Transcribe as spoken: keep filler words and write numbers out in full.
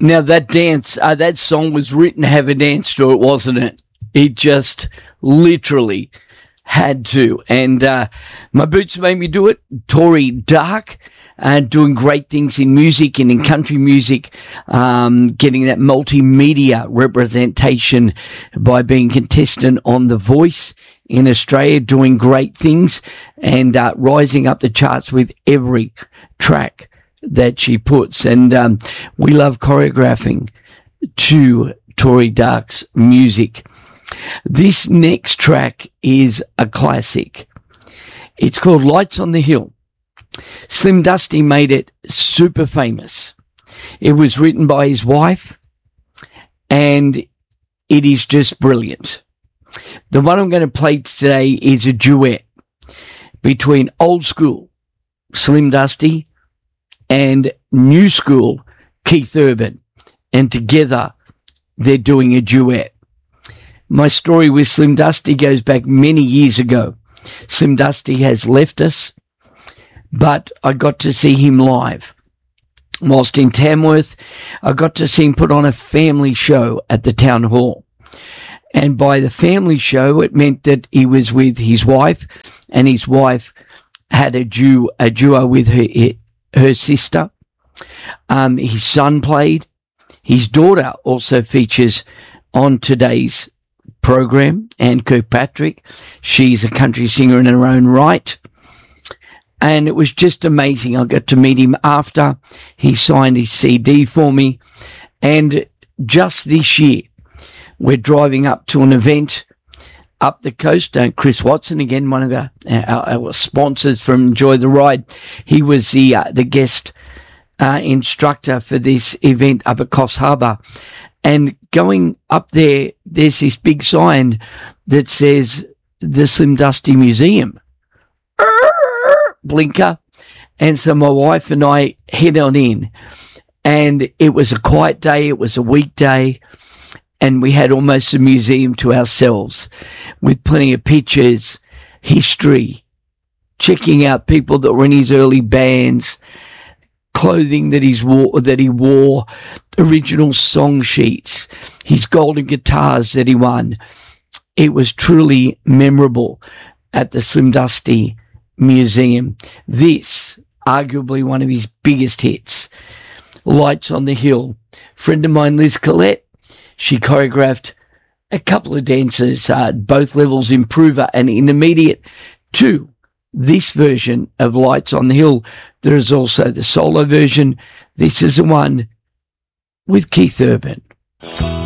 Now that dance, uh, that song was written to have a dance to it, wasn't it? It just literally had to. And uh, my boots made me do it. Tori Dark, uh, doing great things in music and in country music, um, getting that multimedia representation by being contestant on The Voice in Australia, doing great things and uh, rising up the charts with every track that she puts. And um, we love choreographing to Tori Dark's music. This next track is a classic. It's called Lights on the Hill. Slim Dusty made it super famous. It was written by his wife, and it is just brilliant. The one I'm going to play today is a duet between old school Slim Dusty and new school Keith Urban, and together they're doing a duet. My story with Slim Dusty goes back many years ago. Slim Dusty has left us, but I got to see him live. Whilst in Tamworth, I got to see him put on a family show at the town hall. And by the family show, it meant that he was with his wife, and his wife had a duo, a duo with her, her sister. Um, his son played. His daughter also features on today's program, Anne Kirkpatrick. She's a country singer in her own right. And it was just amazing. I got to meet him after he signed his C D for me. And just this year, we're driving up to an event up the coast. Uh, Chris Watson, again, one of our, our, our sponsors from Enjoy the Ride. He was the uh, the guest uh, instructor for this event up at Coffs Harbour. And going up there, there's this big sign that says the Slim Dusty Museum. Blinker. And so my wife and I head on in. And it was a quiet day. It was a weekday. And we had almost a museum to ourselves with plenty of pictures, history, checking out people that were in his early bands, clothing that he's wore, that he wore, original song sheets, his golden guitars that he won. It was truly memorable at the Slim Dusty Museum. This, arguably one of his biggest hits, Lights on the Hill. Friend of mine, Liz Collette, she choreographed a couple of dances, uh, both levels, improver and intermediate, to this version of Lights on the Hill. There is also the solo version. This is the one with Keith Urban.